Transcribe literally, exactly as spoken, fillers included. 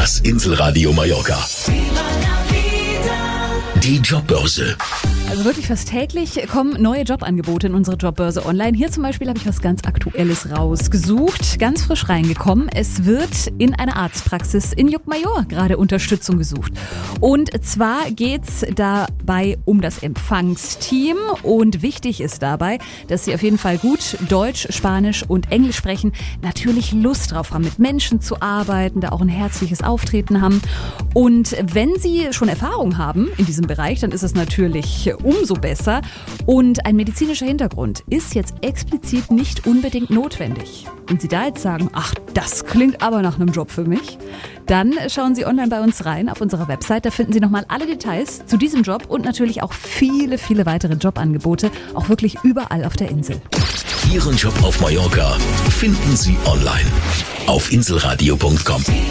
Das Inselradio Mallorca. Die Jobbörse. Also wirklich fast täglich kommen neue Jobangebote in unsere Jobbörse online. Hier zum Beispiel habe ich was ganz Aktuelles rausgesucht, ganz frisch reingekommen. Es wird in einer Arztpraxis in Llucmajor gerade Unterstützung gesucht. Und zwar geht's dabei um das Empfangsteam. Und wichtig ist dabei, dass Sie auf jeden Fall gut Deutsch, Spanisch und Englisch sprechen. Natürlich Lust drauf haben, mit Menschen zu arbeiten, da auch ein herzliches Auftreten haben. Und wenn Sie schon Erfahrung haben in diesem Bereich, dann ist es natürlich umso besser. Und ein medizinischer Hintergrund ist jetzt explizit nicht unbedingt notwendig. Wenn Sie da jetzt sagen, ach, das klingt aber nach einem Job für mich, dann schauen Sie online bei uns rein auf unserer Website. Da finden Sie nochmal alle Details zu diesem Job und natürlich auch viele, viele weitere Jobangebote, auch wirklich überall auf der Insel. Ihren Job auf Mallorca finden Sie online auf inselradio punkt com.